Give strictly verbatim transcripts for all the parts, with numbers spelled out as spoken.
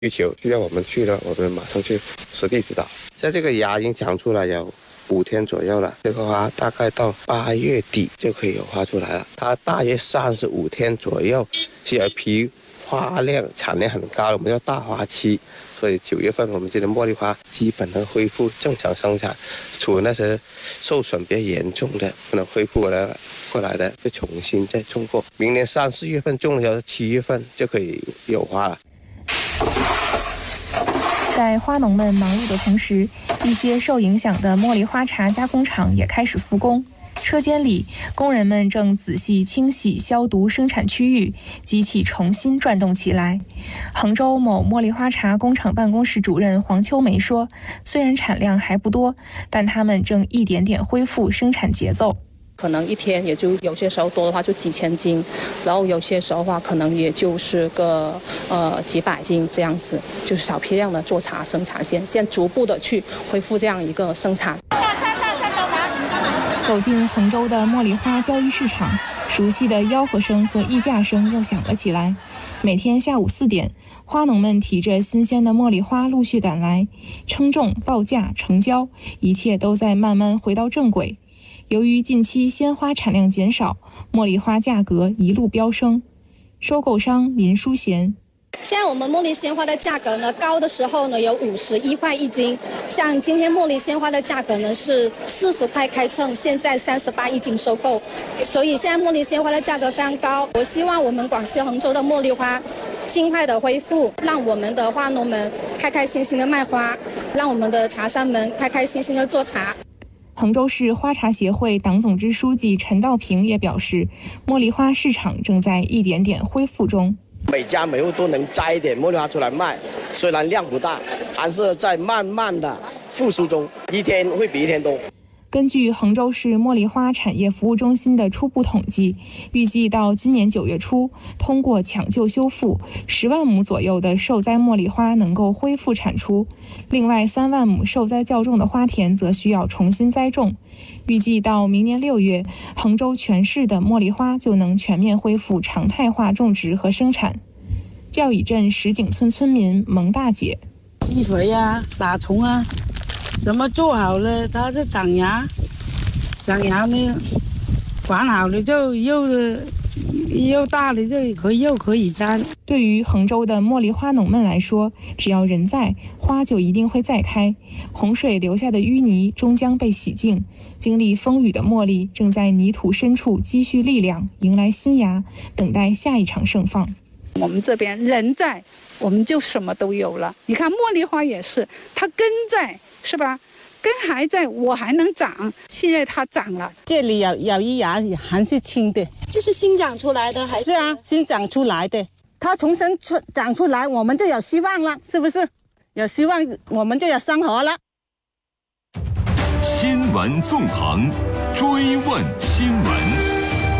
需求需要我们去了，我们马上去实地指导。在这个芽已经长出来有五天左右了，这个花大概到八月底就可以有花出来了。它大约三十五天左右是有批花量产量很高的，我们叫大花期。所以九月份我们这的茉莉花基本能恢复正常生产，除了那些受损比较严重的不能恢复过来过来的，就重新再种过。明年三四月份种了以后，七月份就可以有花了。 在花农们忙碌的同时，一些受影响的茉莉花茶加工厂也开始复工。车间里，工人们正仔细清洗、消毒生产区域，机器重新转动起来。杭州某茉莉花茶工厂办公室主任黄秋梅说，虽然产量还不多，但他们正一点点恢复生产节奏。 可能一天也就有些时候多的话就几千斤，然后有些时候的话可能也就是个呃几百斤这样子，就是小批量的做茶生产线，现逐步的去恢复这样一个生产。 走进杭州的茉莉花交易市场，熟悉的吆喝声和议价声又响了起来。每天下午四点，花农们提着新鲜的茉莉花陆续赶来，称重、报价、成交，一切都在慢慢回到正轨。由于近期鲜花产量减少，茉莉花价格一路飙升。收购商林淑贤， 现在我们茉莉鲜花的价格呢，高的时候呢有五十一块一斤，像今天茉莉鲜花的价格呢是四十块开称，现在三十八一斤收购，所以现在茉莉鲜花的价格非常高。我希望我们广西杭州的茉莉花尽快的恢复，让我们的花农们开开心心的卖花，让我们的茶商们开开心心的做茶。 杭州市花茶协会党总支书记陈道平也表示，茉莉花市场正在一点点恢复中。 每家每户都能摘一点茉莉花出来卖，虽然量不大，还是在慢慢的复苏中，一天会比一天多。 根据杭州市茉莉花产业服务中心的初步统计，预计到今年九月初，通过抢救修复，十万亩左右的受灾茉莉花能够恢复产出，另外三万亩受灾较重的花田则需要重新栽种。预计到明年六月，杭州全市的茉莉花就能全面恢复常态化种植和生产。教乙镇石井村村民蒙大姐， 施肥啊，打虫啊，怎么做好了，它就长芽，长芽呢，管好了就又又大了，就可以又可以摘了。 对于杭州的茉莉花农们来说，只要人在，花就一定会再开。洪水留下的淤泥终将被洗净，经历风雨的茉莉正在泥土深处积蓄力量，迎来新芽，等待下一场盛放。 我们这边人在，我们就什么都有了。你看茉莉花也是，它根在，是吧？根还在，我还能长。现在它长了， 这里有有一芽还是青的， 这是新长出来的还是？ 是啊，新长出来的。它重新出长出来，我们就有希望了，是不是？有希望，我们就有生活了。 新闻纵横，追问新闻。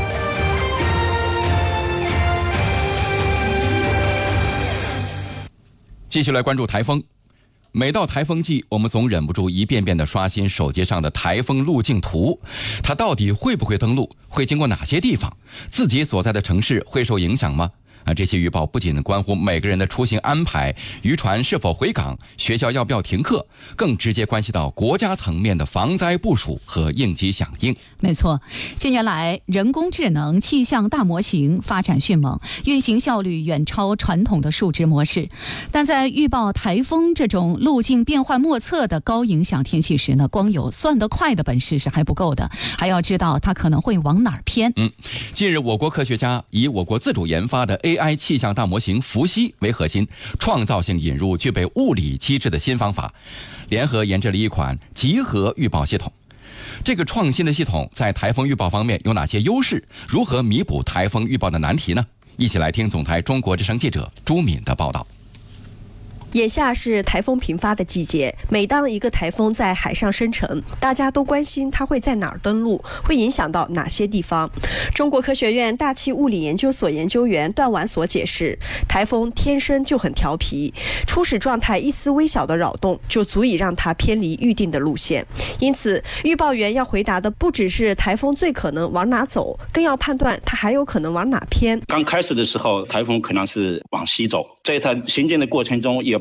继续来关注台风。每到台风季，我们总忍不住一遍遍地刷新手机上的台风路径图，它到底会不会登陆？会经过哪些地方？自己所在的城市会受影响吗？啊，这些预报不仅关乎每个人的出行安排，渔船是否回港，学校要不要停课，更直接关系到国家层面的防灾部署和应急响应。 没错，近年来人工智能气象大模型发展迅猛，运行效率远超传统的数值模式。但在预报台风这种路径变幻莫测的高影响天气时呢，光有算得快的本事是还不够的，还要知道它可能会往哪儿偏。 嗯，近日我国科学家以我国自主研发的 A I 气象大模型伏羲为核心，创造性引入具备物理机制的新方法，联合研制了一款集合预报系统。这个创新的系统在台风预报方面有哪些优势？如何弥补台风预报的难题呢？一起来听总台中国之声记者朱敏的报道。 眼下是台风频发的季节，每当一个台风在海上生成，大家都关心它会在哪儿登陆，会影响到哪些地方。中国科学院大气物理研究所研究员段完所解释，台风天生就很调皮，初始状态一丝微小的扰动就足以让它偏离预定的路线。因此，预报员要回答的不只是台风最可能往哪走，更要判断它还有可能往哪偏。 刚开始的时候，台风可能是往西走，在它行进的过程中也